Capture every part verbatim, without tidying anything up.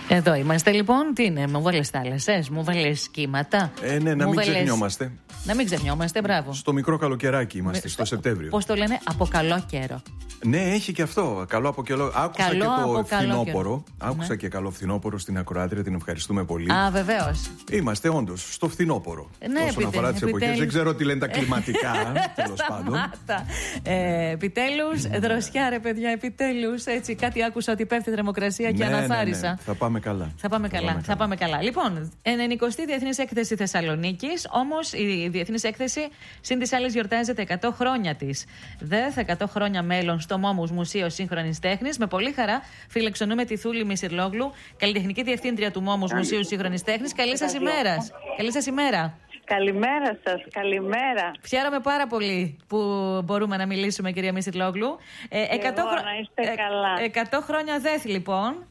Εδώ είμαστε λοιπόν. Τι είναι, μου βάλες θάλασσες, μου βάλες κύματα. Ε, ναι, να μην βάλες... ξεχνιόμαστε. Να μην ξεχνιόμαστε, μπράβο. Στο μικρό καλοκαιράκι είμαστε, Με... στο Σεπτέμβριο. Πώς το λένε, από καλό καιρό. Ναι, έχει και αυτό. Καλό από καιρό. Άκουσα καλό και το φθινόπωρο. Άκουσα ναι. και καλό φθινόπωρο στην ακροάτρια, την ευχαριστούμε πολύ. Α, βεβαίως. Είμαστε όντως στο φθινόπωρο. Ναι, όσον αφορά τις εποχές. Δεν ξέρω τι λένε τα κλιματικά, τέλος πάντων. Ε, επιτέλους, δροσιά ρε παιδιά, επιτέλους. Έτσι, κάτι άκουσα ότι πέφτει θερμοκρασία και ναι, αναθάρισα. Ναι, ναι. Θα πάμε καλά. Θα πάμε καλά. Θα πάμε καλά. Λοιπόν, ενενηκοστή Διεθνής Έκθεση Θεσσαλονίκης. Όμως η Διεθνής Έκθεση συν τις άλλες γιορτάζεται εκατό χρόνια της. ΔΕΘ, εκατό χρόνια μέλλον στο Μόμους Μουσείο Σύγχρονης Τέχνης. Με πολύ χαρά φιλεξονούμε τη Θούλη Μισιρλόγλου, καλλιτεχνική διευθύντρια του Μόμους Μουσείου Σύγχρονης Τέχνης. Καλή σας ημέρα. Καλή σας ημέρα. Καλημέρα σας, καλημέρα. Χαίρομαι πάρα πολύ που μπορούμε να μιλήσουμε, κυρία Μισιρλόγλου. Ε, εκατό, χρο... να είστε καλά. Ε, εκατό χρόνια ΔΕΘ, λοιπόν.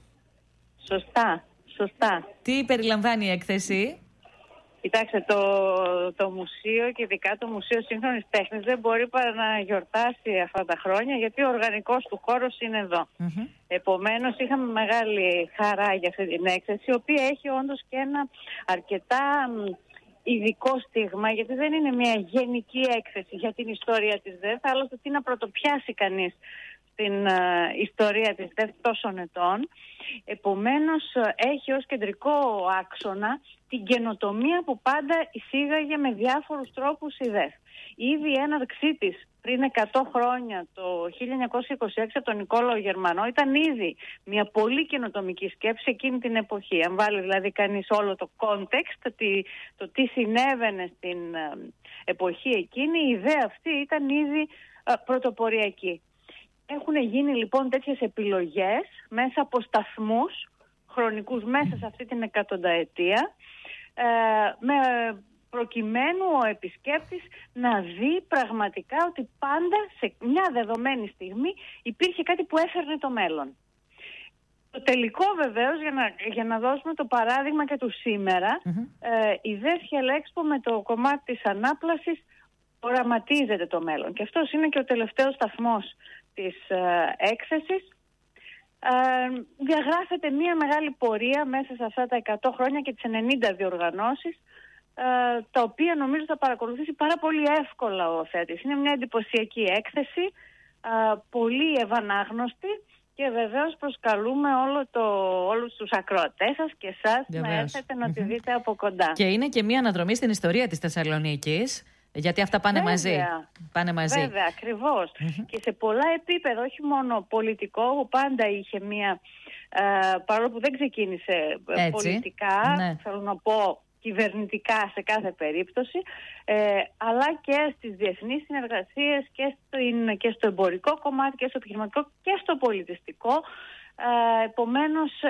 Σωστά, σωστά. Τι περιλαμβάνει η έκθεση? Κοιτάξτε, το, το μουσείο και ειδικά το Μουσείο Σύγχρονης Τέχνης δεν μπορεί παρά να γιορτάσει αυτά τα χρόνια, γιατί ο οργανικός του χώρος είναι εδώ. Mm-hmm. Επομένως, είχαμε μεγάλη χαρά για αυτή την έκθεση, η οποία έχει όντως και ένα αρκετά ειδικό στίγμα, γιατί δεν είναι μια γενική έκθεση για την ιστορία της ΔΕΘ, άλλωστε τι να πρωτοπιάσει κανείς στην uh, ιστορία της ΔΕΘ τόσων ετών. Επομένως, έχει ως κεντρικό άξονα την καινοτομία που πάντα εισήγαγε με διάφορους τρόπους η ΔΕΘ. Ήδη η έναρξή της πριν εκατό χρόνια, το χίλια εννιακόσια είκοσι έξι, από τον Νικόλαο Γερμανό, ήταν ήδη μια πολύ καινοτομική σκέψη εκείνη την εποχή. Αν βάλει δηλαδή κανείς όλο το context, το, το τι συνέβαινε στην εποχή εκείνη, η ιδέα αυτή ήταν ήδη α, πρωτοποριακή. Έχουν γίνει λοιπόν τέτοιες επιλογές μέσα από σταθμούς χρονικούς μέσα σε αυτή την εκατονταετία, ε, με προκειμένου ο επισκέπτης να δει πραγματικά ότι πάντα σε μια δεδομένη στιγμή υπήρχε κάτι που έφερνε το μέλλον. Το τελικό βεβαίως, για να, για να δώσουμε το παράδειγμα και του σήμερα, mm-hmm. ε, η ΔΕΘ Expo με το κομμάτι της ανάπλασης οραματίζεται το μέλλον. Και αυτός είναι και ο τελευταίος σταθμός της ε, έκθεσης. Ε, διαγράφεται μια μεγάλη πορεία μέσα σε αυτά τα εκατό χρόνια και τις ενενήντα διοργανώσεις, ε, τα οποία νομίζω θα παρακολουθήσει πάρα πολύ εύκολα ο θέτης. Είναι μια εντυπωσιακή έκθεση, ε, πολύ ευανάγνωστη, και βεβαίως προσκαλούμε όλο το, όλους τους ακροατές σας και εσάς να έρθετε να τη δείτε από κοντά. Και είναι και μια αναδρομή στην ιστορία της Θεσσαλονίκης. Γιατί αυτά πάνε Βέβαια. μαζί. Πάνε μαζί. Βέβαια, ακριβώς. Mm-hmm. Και σε πολλά επίπεδα, όχι μόνο πολιτικό, που πάντα είχε μία, ε, παρόλο που δεν ξεκίνησε Έτσι. πολιτικά, ναι. θέλω να πω κυβερνητικά σε κάθε περίπτωση, ε, αλλά και στις διεθνείς συνεργασίες και, στο, και στο εμπορικό κομμάτι και στο επιχειρηματικό και στο πολιτιστικό. Ε, επομένως